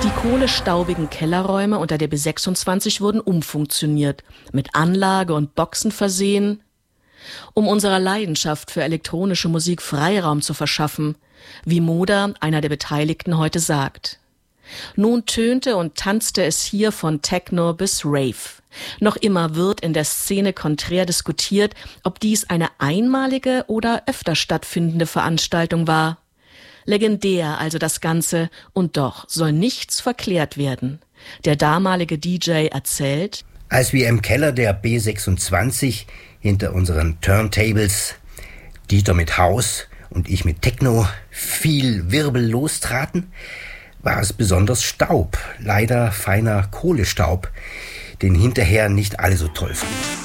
Die kohlestaubigen Kellerräume unter der B26 wurden umfunktioniert, mit Anlage und Boxen versehen, um unserer Leidenschaft für elektronische Musik Freiraum zu verschaffen, wie Moder, einer der Beteiligten, heute sagt. Nun tönte und tanzte es hier von Techno bis Rave. Noch immer wird in der Szene konträr diskutiert, ob dies eine einmalige oder öfter stattfindende Veranstaltung war. Legendär also das Ganze, und doch soll nichts verklärt werden. Der damalige DJ erzählt: Als wir im Keller der B26 hinter unseren Turntables, Dieter mit House und ich mit Techno, viel Wirbel lostraten, war es besonders Staub, leider feiner Kohlestaub, den hinterher nicht alle so toll fanden.